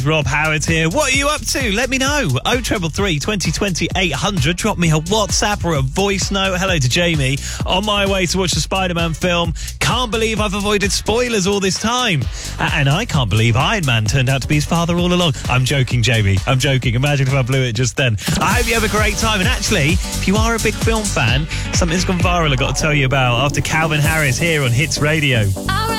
Rob Howard here. What are you up to? Let me know. 0333 2020 800. Drop me a WhatsApp or a voice note. Hello to Jamie. On my way to watch the Spider-Man film. Can't believe I've avoided spoilers all this time. And I can't believe Iron Man turned out to be his father all along. I'm joking, Jamie. I'm joking. Imagine if I blew it just then. I hope you have a great time. And actually, if you are a big film fan, something's gone viral I've got to tell you about after Calvin Harris here on Hits Radio.